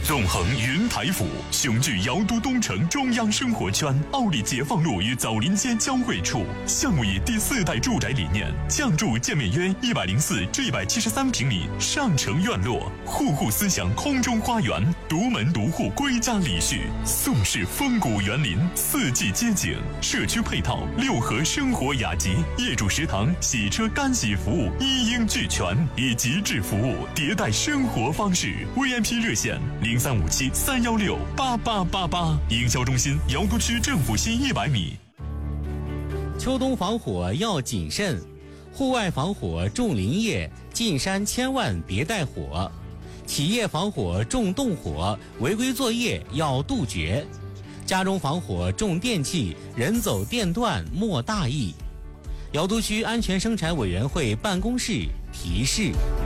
纵横云台府，雄踞瑶都东城中央生活圈，奥利解放路与枣林街交汇处。项目以第4代住宅理念，降筑建面约104至173平米上城院落，户户思想空中花园，独门独户归家礼序，宋式风谷园林，四季街景，社区配套6合生活雅集，业主食堂、洗车干洗服务一应俱全，以极致服务迭代生活方式。VIP 热线0357-316-8888，营销中心瑶都区政府西100米。 秋冬防火要谨慎，户外防火重林业，进山千万别带火；企业防火重动火，违规作业要杜绝；家中防火重电器，人走电断莫大意。瑶都区安全生产委员会办公室提示。